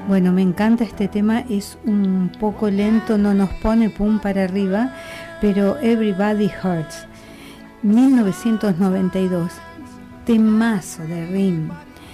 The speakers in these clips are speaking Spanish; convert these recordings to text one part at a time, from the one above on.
Bueno, me encanta este tema, es un poco lento, no nos pone pum para arriba, pero Everybody Hurts, 1992, temazo de Rim,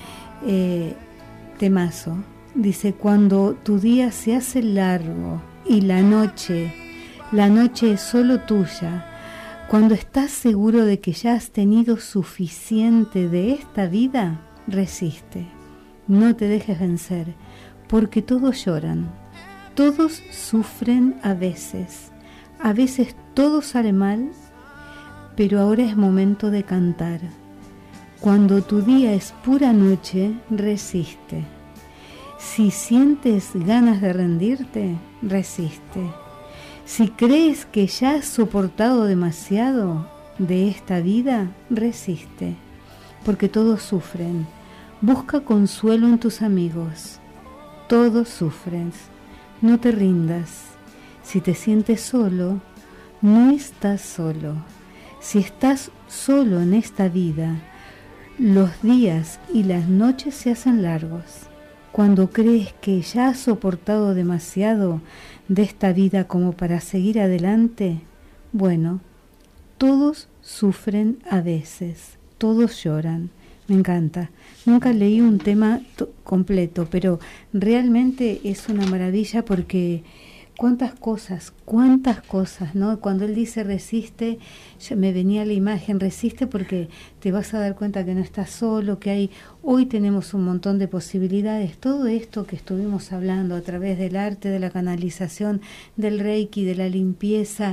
temazo. Dice, cuando tu día se hace largo y la noche es solo tuya, cuando estás seguro de que ya has tenido suficiente de esta vida, resiste, no te dejes vencer, porque todos lloran, todos sufren a veces todo sale mal, pero ahora es momento de cantar. Cuando tu día es pura noche, resiste. Si sientes ganas de rendirte, resiste. Si crees que ya has soportado demasiado de esta vida, resiste, porque todos sufren. Busca consuelo en tus amigos. Todos sufren. No te rindas. Si te sientes solo, no estás solo. Si estás solo en esta vida, los días y las noches se hacen largos. Cuando crees que ya has soportado demasiado de esta vida como para seguir adelante, bueno, todos sufren a veces, todos lloran. Me encanta. Nunca leí un tema completo, pero realmente es una maravilla porque cuántas cosas, ¿no? Cuando él dice resiste, me venía la imagen, resiste porque te vas a dar cuenta que no estás solo, que hoy tenemos un montón de posibilidades. Todo esto que estuvimos hablando a través del arte, de la canalización, del reiki, de la limpieza,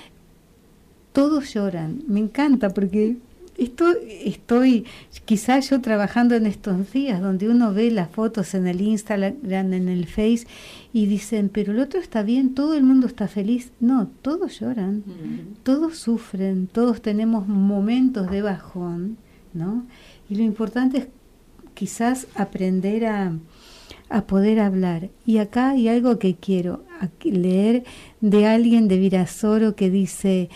todos lloran. Me encanta porque estoy quizás yo trabajando en estos días donde uno ve las fotos en el Instagram, en el Face y dicen, pero el otro está bien, todo el mundo está feliz. No, todos lloran, todos sufren, todos tenemos momentos de bajón, ¿no? Y lo importante es quizás aprender a poder hablar. Y acá hay algo que quiero leer de alguien de Virasoro que dice,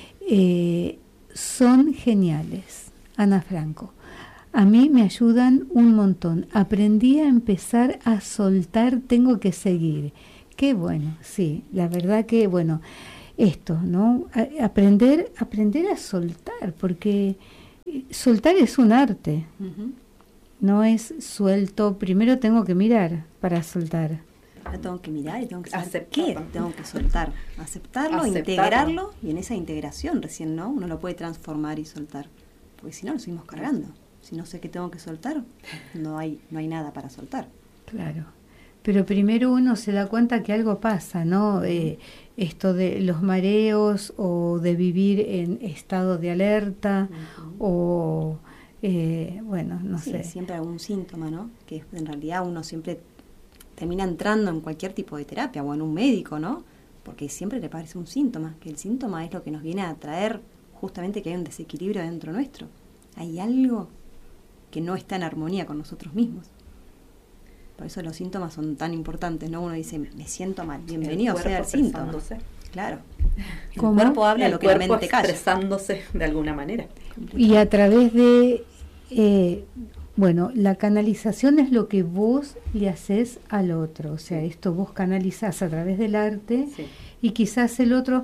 son geniales, Ana Franco. A mí me ayudan un montón. Aprendí a empezar a soltar, tengo que seguir. Qué bueno, sí, la verdad que, bueno, esto, ¿no? Aprender a soltar, porque soltar es un arte. No es suelto, primero tengo que mirar para soltar. Yo tengo que mirar y tengo que saber qué tengo que soltar. Aceptarlo, integrarlo, y en esa integración recién, ¿no? Uno lo puede transformar y soltar. Porque si no, lo seguimos cargando. Si no sé qué tengo que soltar, no hay nada para soltar. Claro. Pero primero uno se da cuenta que algo pasa, ¿no? Esto de los mareos o de vivir en estado de alerta o, bueno, no sé. Siempre algún síntoma, ¿no? Que en realidad uno siempre termina entrando en cualquier tipo de terapia o en un médico, ¿no? Porque siempre le parece un síntoma, que el síntoma es lo que nos viene a traer justamente que hay un desequilibrio dentro nuestro. Hay algo que no está en armonía con nosotros mismos. Por eso los síntomas son tan importantes, ¿no? Uno dice, me siento mal, bienvenido sea el síntoma. Claro. El cuerpo habla lo que la mente calla. Expresándose de alguna manera. Y a través de, bueno, la canalización es lo que vos le haces al otro. O sea, esto vos canalizás a través del arte. Sí. Y quizás el otro,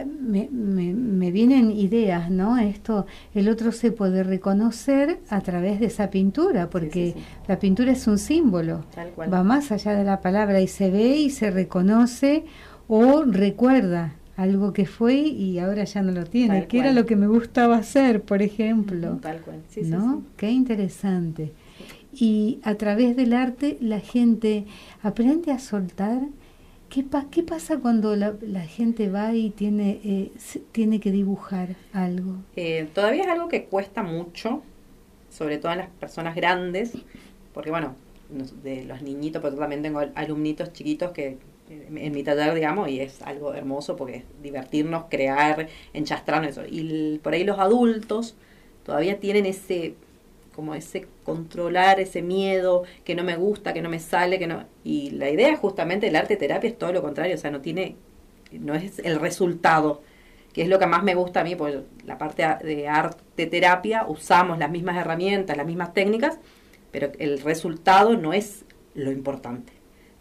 me vienen ideas, ¿no? El otro se puede reconocer a través de esa pintura, porque la pintura es un símbolo, va más allá de la palabra y se ve y se reconoce o recuerda algo que fue y ahora ya no lo tiene, que era lo que me gustaba hacer, por ejemplo. Tal cual, ¿no? Qué interesante. Y a través del arte la gente aprende a soltar. ¿Qué pasa cuando la gente va y tiene que dibujar algo? Todavía es algo que cuesta mucho, sobre todo en las personas grandes, porque bueno, de los niñitos, pero también tengo alumnitos chiquitos que en mi taller, digamos, y es algo hermoso porque es divertirnos, crear, enchastrarnos, eso. Y por ahí los adultos todavía tienen ese controlar, ese miedo, que no me gusta, que no me sale, que no. Y la idea justamente del arte terapia es todo lo contrario, o sea, no es el resultado, que es lo que más me gusta a mí, porque la parte de arte terapia usamos las mismas herramientas, las mismas técnicas, pero el resultado no es lo importante,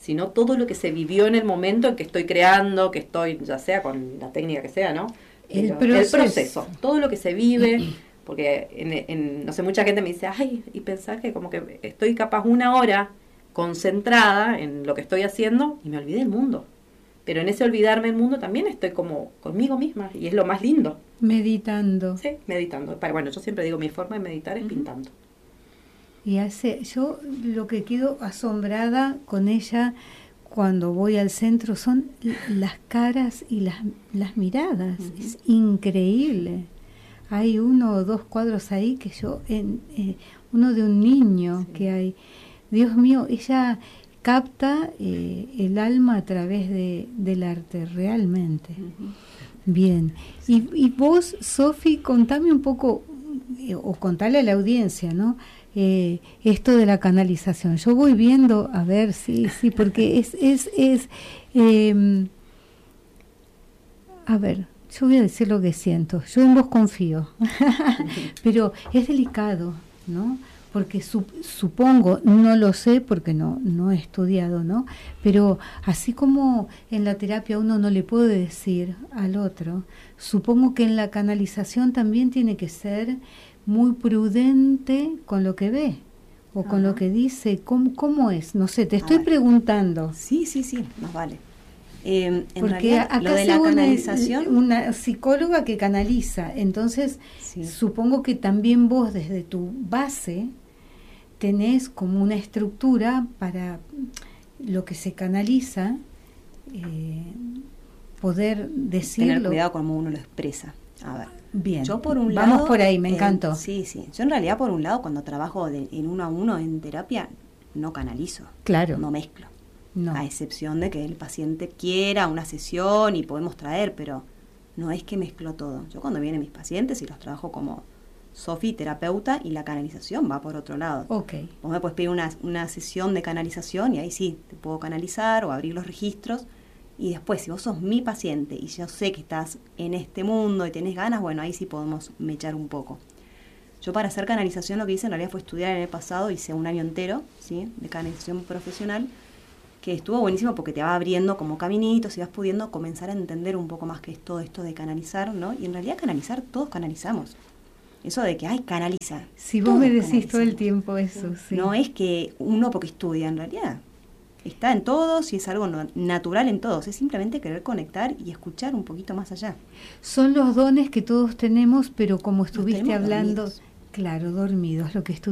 sino todo lo que se vivió en el momento en que estoy creando, que estoy, ya sea con la técnica que sea, ¿no? El proceso, todo lo que se vive, porque no sé, mucha gente me dice, ay, y pensar que como que estoy capaz una hora concentrada en lo que estoy haciendo y me olvidé del mundo. Pero en ese olvidarme del mundo también estoy como conmigo misma y es lo más lindo. Meditando. Sí, meditando. Bueno, yo siempre digo, mi forma de meditar es pintando. Y yo lo que quedo asombrada con ella cuando voy al centro son las caras y las miradas. Es increíble. Hay 1 o 2 cuadros ahí que uno de un niño que hay. Dios mío, ella capta el alma a través del arte, realmente. Bien. Y vos, Sofi, contame un poco, o contale a la audiencia, ¿no? Esto de la canalización. Yo voy viendo, a ver, sí, porque a ver, yo voy a decir lo que siento. Yo en vos confío, pero es delicado, ¿no? Porque supongo, no lo sé porque no he estudiado, ¿no? Pero así como en la terapia uno no le puede decir al otro, supongo que en la canalización también tiene que ser muy prudente con lo que ve o con lo que dice. ¿Cómo es? No sé, te estoy preguntando. Sí, más vale. Porque realidad, acá lo de la canalización, una psicóloga que canaliza, entonces supongo que también vos desde tu base tenés como una estructura para lo que se canaliza, poder decirlo. tener cuidado como uno lo expresa. A ver, bien, yo por un vamos lado, por ahí, me encantó. Sí, yo en realidad por un lado cuando trabajo en 1 a 1 en terapia no canalizo, claro, no mezclo. No. A excepción de que el paciente quiera una sesión y podemos traer, pero no es que mezclo todo. Yo cuando vienen mis pacientes y los trabajo como Sofi, terapeuta, y la canalización va por otro lado. Okay. Vos me puedes pedir una sesión de canalización y ahí sí, te puedo canalizar o abrir los registros. Y después, si vos sos mi paciente y yo sé que estás en este mundo y tenés ganas, bueno, ahí sí podemos mechar un poco. Yo para hacer canalización lo que hice en realidad fue estudiar en el pasado, hice 1 año entero, ¿sí?, de canalización profesional, que estuvo buenísimo porque te va abriendo como caminitos y vas pudiendo comenzar a entender un poco más qué es todo esto de canalizar, ¿no? Y en realidad canalizar, todos canalizamos. Eso de que, canaliza. Si vos me decís todo el tiempo eso, sí. No es que uno porque estudia, en realidad está en todos y es algo natural en todos. Es simplemente querer conectar y escuchar un poquito más allá. Son los dones que todos tenemos, pero como estuviste hablando, dormidos. Claro, dormidos, lo que